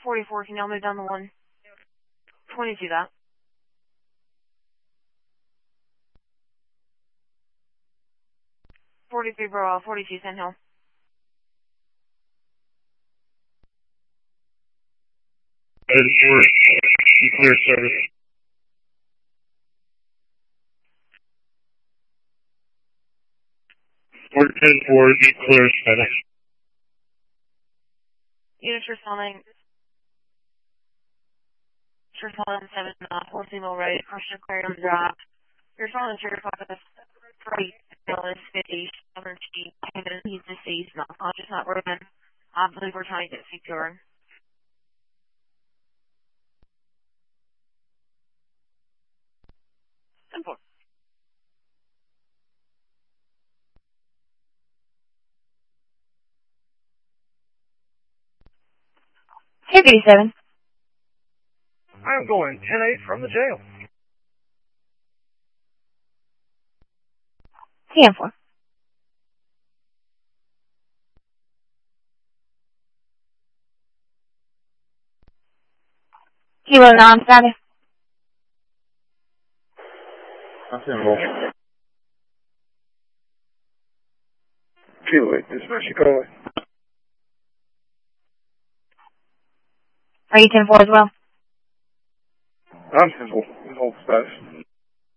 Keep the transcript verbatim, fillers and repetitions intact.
forty-four, can y'all move down the one? twenty-two, that. forty-three, bro, forty-two, Sand Hill. thirty-four, you clear service. four ten four, you clear status. Units responding. Responding seven, uh, four Seymour Road, Crusher cleared on the drive. You're responding to your focus. Freight, Dylan, fifty, seven G, he's deceased, not conscious, not broken. I believe we're trying to get secure. Simple. two fifty-seven. I'm going ten eight from the jail. ten four. Kilo nine seven. I'm simple. Kilo eight, dispatch, you call it. Are you ten four as well? I'm simple. Hold status.